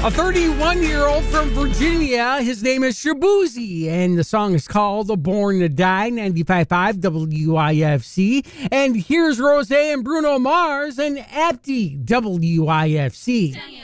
A 31-year-old from Virginia. His name is Shabuzi, and the song is called Born to Die, 95.5 WIFC. And here's Rose and Bruno Mars and Apti, WIFC.